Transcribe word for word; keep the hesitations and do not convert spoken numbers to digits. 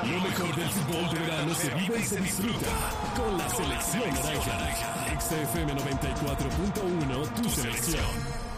Lo mejor del fútbol de verano se vive y se disfruta con la selección naranja. X F M noventa y cuatro punto uno, tu selección.